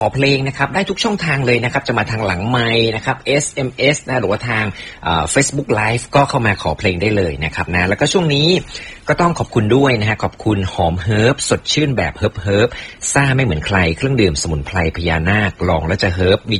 ขอเพลงนะครับได้ทุกช่องทางเลยนะครับจะมาทางหลังไมค์นะครับ SMS นะหรือว่าทาง Facebook Live ก็เข้ามาขอเพลงได้เลยนะครับนะแล้วก็ช่วงนี้ก็ต้องขอบคุณด้วยนะฮะขอบคุณหอมเฮิร์บสดชื่นแบบเฮิร์บซ่าไม่เหมือนใครเครื่องดื่มสมุนไพรพญานาคลองแล้วจะเฮิร์บมี